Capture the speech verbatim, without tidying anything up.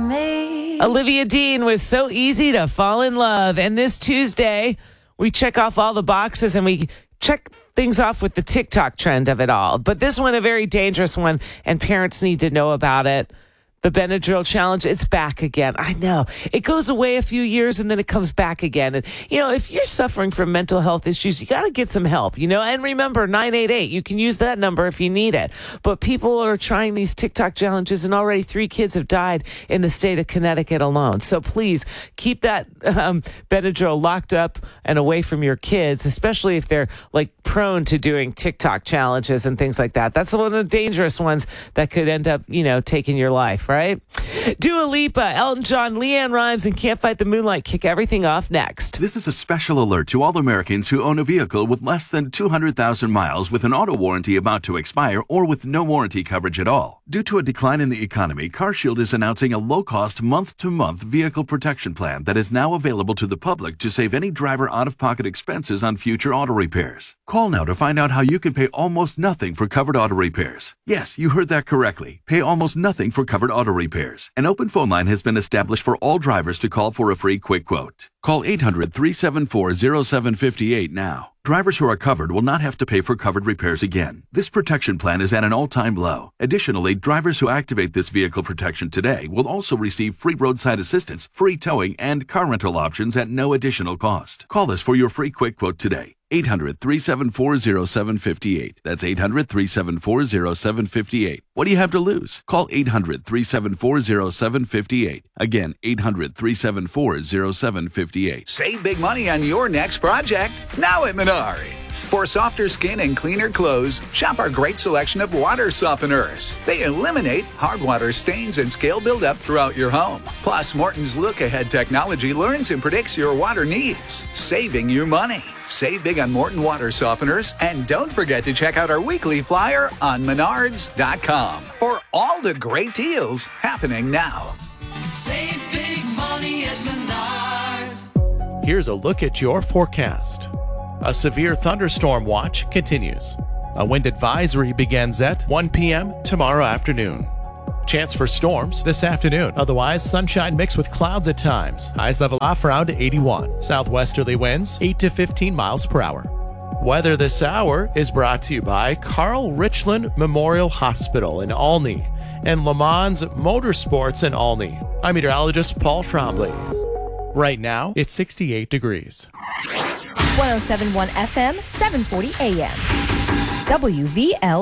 me. Olivia Dean with So Easy to Fall in Love. And this Tuesday, we check off all the boxes and we check things off with the TikTok trend of it all. But this one, a very dangerous one, and parents need to know about it. The Benadryl challenge, it's back again. I know. It goes away a few years and then it comes back again. And, you know, if you're suffering from mental health issues, you got to get some help, you know. And remember, nine eight eight, you can use that number if you need it. But people are trying these TikTok challenges and already three kids have died in the state of Connecticut alone. So please keep that um, Benadryl locked up and away from your kids, especially if they're like prone to doing TikTok challenges and things like that. That's one of the dangerous ones that could end up, you know, taking your life. Right? Dua Lipa, Elton John, Leanne Rimes, and Can't Fight the Moonlight kick everything off next. This is a special alert to all Americans who own a vehicle with less than two hundred thousand miles with an auto warranty about to expire or with no warranty coverage at all. Due to a decline in the economy, CarShield is announcing a low-cost month-to-month vehicle protection plan that is now available to the public to save any driver out-of-pocket expenses on future auto repairs. Call now to find out how you can pay almost nothing for covered auto repairs. Yes, you heard that correctly. Pay almost nothing for covered auto repairs. An open phone line has been established for all drivers to call for a free quick quote. Call eight hundred, three seven four, zero seven five eight now. Drivers who are covered will not have to pay for covered repairs again. This protection plan is at an all-time low. Additionally, drivers who activate this vehicle protection today will also receive free roadside assistance, free towing, and car rental options at no additional cost. Call us for your free quick quote today. eight hundred, three seven four, zero seven five eight. That's eight hundred, three seven four, zero seven five eight. What do you have to lose? Call eight hundred, three seven four, zero seven five eight. Again, eight hundred, three seven four, zero seven five eight. Save big money on your next project now at Menards. For softer skin and cleaner clothes, shop our great selection of water softeners. They eliminate hard water stains and scale buildup throughout your home. Plus, Morton's look-ahead technology learns and predicts your water needs, saving you money. Save big on Morton water softeners, and don't forget to check out our weekly flyer on menards dot com for all the great deals happening now. Save big money at Menards. Here's a look at your forecast. A severe thunderstorm watch continues. A wind advisory begins at one p.m. tomorrow afternoon. Chance for storms this afternoon. Otherwise, sunshine mixed with clouds at times. Highs level off around eighty-one. Southwesterly winds eight to fifteen miles per hour. Weather this hour is brought to you by Carl Richland Memorial Hospital in Olney and Le Mans Motorsports in Olney. I'm meteorologist Paul Trombley. Right now, it's sixty-eight degrees. one oh seven point one F M, seven forty A M. W V L